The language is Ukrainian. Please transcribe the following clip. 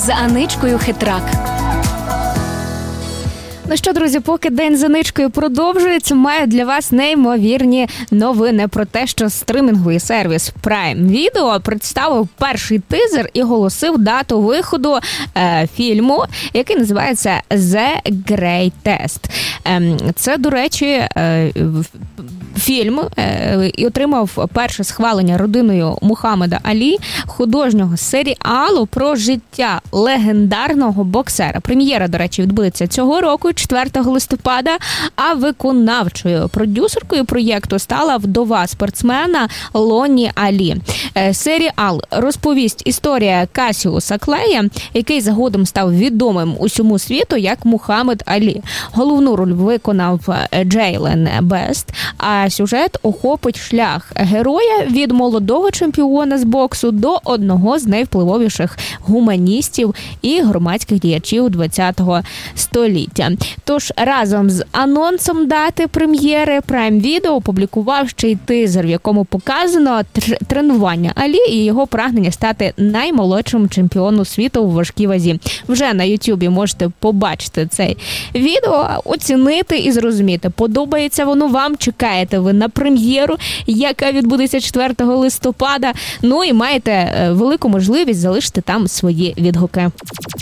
з Аничкою Хитрак. Ну що, друзі, поки день з Аничкою продовжується, маю для вас неймовірні новини про те, що стримінговий сервіс Prime Video представив перший тизер і оголосив дату виходу фільму, який називається The Greatest. Це, до речі, фільм і отримав перше схвалення родиною Мухаммеда Алі, художнього серіалу про життя легендарного боксера. Прем'єра, до речі, відбудеться цього року, 4 листопада, а виконавчою продюсеркою проєкту стала вдова спортсмена Лонні Алі. Серіал розповість історію Касіуса Клея, який згодом став відомим усьому світу як Мухаммед Алі. Головну роль виконав Джейлен Бест, а сюжет охопить шлях героя від молодого чемпіона з боксу до одного з найвпливовіших гуманістів і громадських діячів ХХ століття. Тож разом з анонсом дати прем'єри Prime Video опублікував ще й тизер, в якому показано тренування Алі і його прагнення стати наймолодшим чемпіоном світу у важкій вазі. Вже на Ютубі можете побачити це відео, оцінити і зрозуміти, подобається воно вам, чекаєте ви на прем'єру, яка відбудеться 4 листопада, ну і маєте велику можливість залишити там свої відгуки.